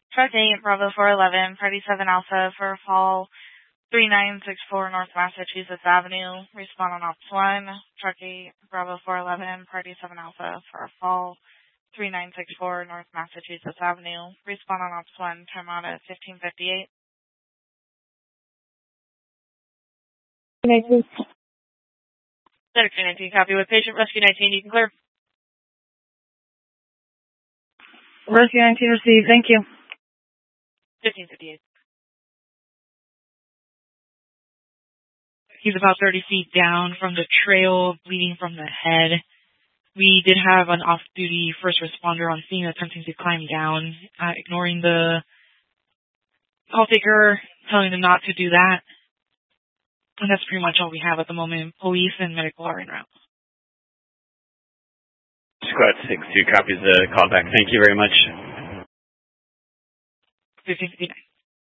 Truck 8, Bravo 411, Party 7 Alpha for fall 3964 North Massachusetts Avenue. Respond on Ops 1. Truck 8, Bravo 411, Party 7 Alpha for fall 3964 North Massachusetts Avenue. Respond on Ops 1. Time out at 15:58. 19. Center 19, copy with patient. Rescue 19, you can clear. Rescue 19 received. Thank you. 15:58. He's about 30 feet down from the trail, bleeding from the head. We did have an off-duty first responder on scene attempting to climb down, ignoring the call taker, telling them not to do that. And that's pretty much all we have at the moment. Police and medical are en route. Squad 6-2 copies the callback. Thank you very much. 15:59.